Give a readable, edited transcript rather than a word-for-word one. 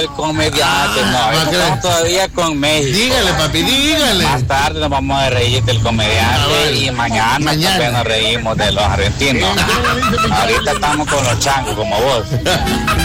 el comediante. No, estamos todavía con México. Dígale, papi, dígale. Más tarde nos vamos a reír del comediante y mañana también nos reímos de los argentinos. Ahorita estamos con los changos, como vos.